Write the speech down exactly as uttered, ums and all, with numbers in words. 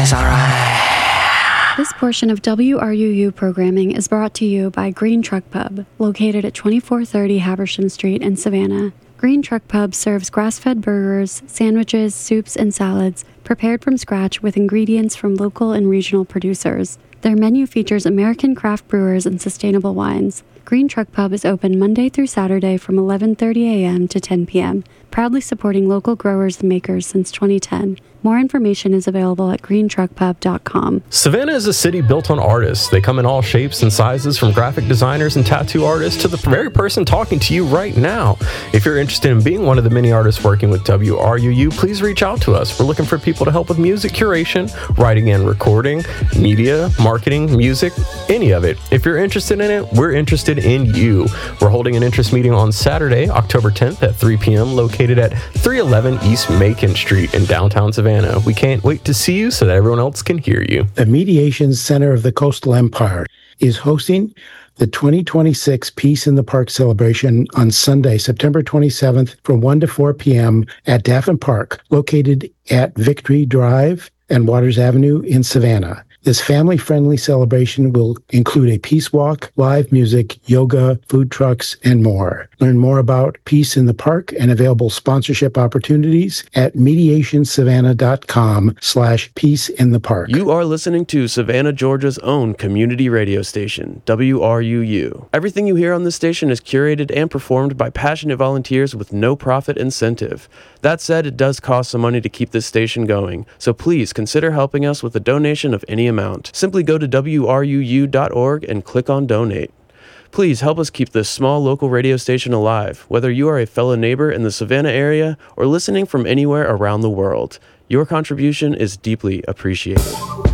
It's alright. This portion of W R U U programming is brought to you by Green Truck Pub, located at twenty-four thirty Habersham Street in Savannah. Green Truck Pub serves grass-fed burgers, sandwiches, soups, and salads prepared from scratch with ingredients from local and regional producers. Their menu features American craft brewers and sustainable wines. Green Truck Pub is open Monday through Saturday from eleven thirty a.m. to ten p.m., proudly supporting local growers and makers since twenty ten. More information is available at green truck pub dot com. Savannah is a city built on artists. They come in all shapes and sizes, from graphic designers and tattoo artists to the very person talking to you right now. If you're interested in being one of the many artists working with W R U U, please reach out to us. We're looking for people to help with music curation, writing and recording, media, marketing, music, any of it. If you're interested in it, we're interested in you. We're holding an interest meeting on Saturday, October tenth at three p.m. located at three eleven East Macon Street in downtown Savannah. We can't wait to see you so that everyone else can hear you. The Mediation Center of the Coastal Empire is hosting the twenty twenty-six Peace in the Park celebration on Sunday, September twenty-seventh from one to four p.m. at Daffin Park, located at Victory Drive and Waters Avenue in Savannah. This family-friendly celebration will include a peace walk, live music, yoga, food trucks, and more. Learn more about Peace in the Park and available sponsorship opportunities at mediation savannah dot com slash peace in the park. You are listening to Savannah, Georgia's own community radio station, W R U U. Everything you hear on this station is curated and performed by passionate volunteers with no profit incentive. That said, it does cost some money to keep this station going, so please consider helping us with a donation of any amount. Simply go to W R U U dot org and click on donate. Please help us keep this small local radio station alive, whether you are a fellow neighbor in the Savannah area or listening from anywhere around the world. Your contribution is deeply appreciated.